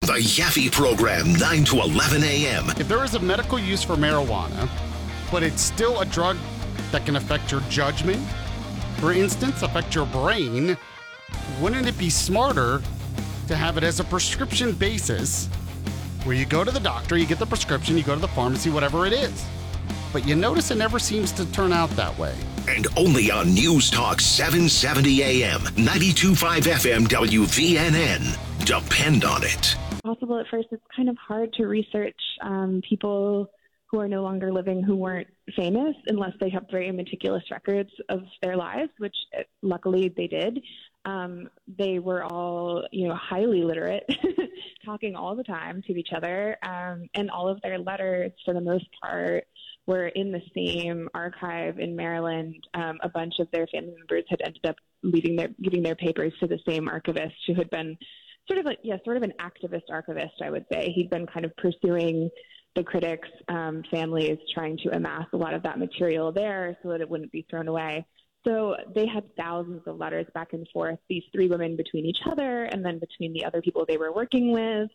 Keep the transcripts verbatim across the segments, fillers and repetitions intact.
The Yaffe Program, nine to eleven a.m. If there is a medical use for marijuana, but it's still a drug that can affect your judgment, for instance, affect your brain, wouldn't it be smarter to have it as a prescription basis where you go to the doctor, you get the prescription, you go to the pharmacy, whatever it is. But you notice it never seems to turn out that way. And only on News Talk seven seventy a.m., ninety-two point five F M W V N N. Depend on it. Possible at first, it's kind of hard to research um, people who are no longer living who weren't famous unless they have very meticulous records of their lives, which uh, luckily they did. Um, they were all, you know, highly literate, talking all the time to each other, um, and all of their letters, for the most part, were in the same archive in Maryland. Um, a bunch of their family members had ended up leaving their, giving their papers to the same archivist who had been sort of like, yeah, sort of an activist archivist, I would say. He'd been kind of pursuing the critics' um, families, trying to amass a lot of that material there so that it wouldn't be thrown away. So they had thousands of letters back and forth, these three women between each other and then between the other people they were working with.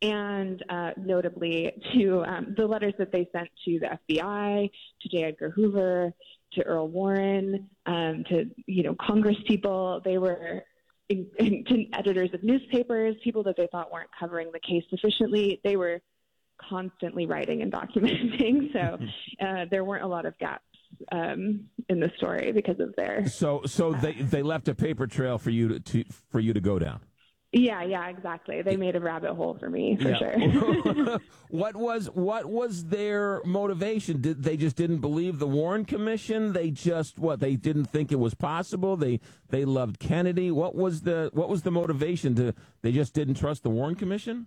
And uh, notably, to um, the letters that they sent to the F B I, to J. Edgar Hoover, to Earl Warren, um, to, you know, Congress people, they were in, in, to editors of newspapers, people that they thought weren't covering the case sufficiently. They were constantly writing and documenting. So uh, there weren't a lot of gaps um, in the story because of their. So, so they they left a paper trail for you to, to for you to go down. Yeah, yeah, exactly. They made a rabbit hole for me, for yeah. sure. What was what was their motivation? Did they just didn't believe the Warren Commission? They just what? They didn't think it was possible. They they loved Kennedy. What was the what was the motivation to? They just didn't trust the Warren Commission?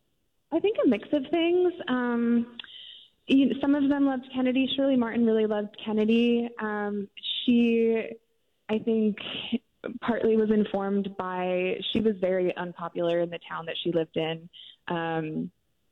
I think a mix of things. Um, you know, some of them loved Kennedy. Shirley Martin really loved Kennedy. Um, she, I think, partly was informed by, she was very unpopular in the town that she lived in. Um,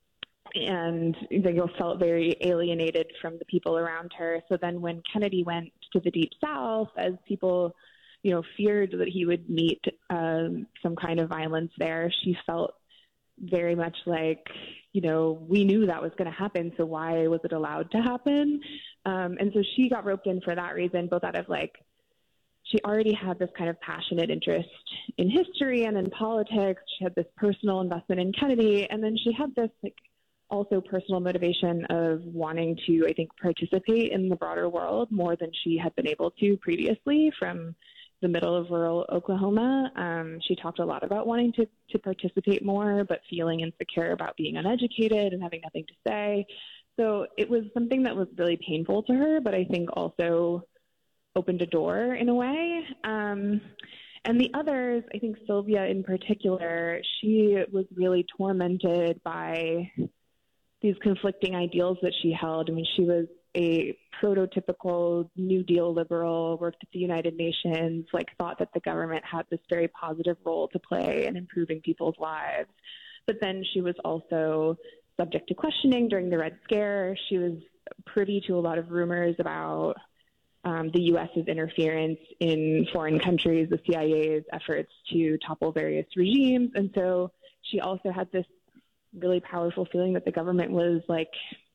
and they felt very alienated from the people around her. So then when Kennedy went to the Deep South, as people, you know, feared that he would meet um, some kind of violence there, she felt very much like, you know, we knew that was going to happen, so why was it allowed to happen? Um, and so she got roped in for that reason, both out of like, she already had this kind of passionate interest in history and in politics. She had this personal investment in Kennedy, and then she had this like also personal motivation of wanting to, I think, participate in the broader world more than she had been able to previously from the middle of rural Oklahoma. Um, she talked a lot about wanting to, to participate more, but feeling insecure about being uneducated and having nothing to say. So it was something that was really painful to her, but I think also opened a door in a way. Um, and the others, I think Sylvia in particular, she was really tormented by these conflicting ideals that she held. I mean, she was a prototypical New Deal liberal, worked at the United Nations, like thought that the government had this very positive role to play in improving people's lives. But then she was also subject to questioning during the Red Scare. She was privy to a lot of rumors about um, the U S's interference in foreign countries, the C I A's efforts to topple various regimes. And so she also had this really powerful feeling that the government was like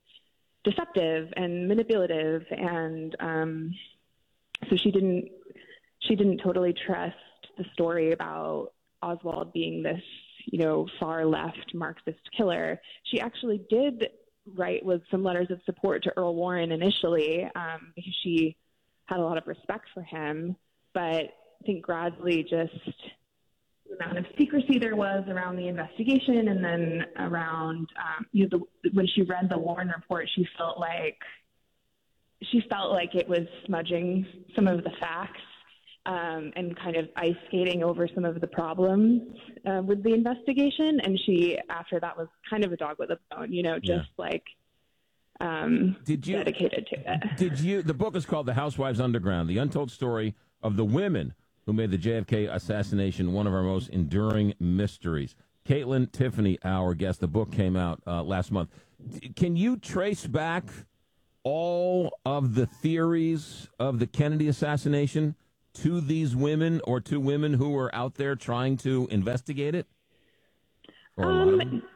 deceptive and manipulative, and um, so she didn't she didn't totally trust the story about Oswald being this, you know, far left Marxist killer. She actually did write with some letters of support to Earl Warren initially, um, because she had a lot of respect for him, but I think gradually just the amount of secrecy there was around the investigation, and then around, um, you know, the, when she read the Warren report, she felt like she felt like it was smudging some of the facts um, and kind of ice skating over some of the problems uh, with the investigation. And she, after that, was kind of a dog with a bone, you know, just yeah. like um, did you, dedicated to it. Did you? The book is called The Housewives Underground: The Untold Story of the Women who made the J F K assassination one of our most enduring mysteries. Caitlin Tiffany, our guest. The book came out uh, last month. Can you trace back all of the theories of the Kennedy assassination to these women, or to women who were out there trying to investigate it? Or um,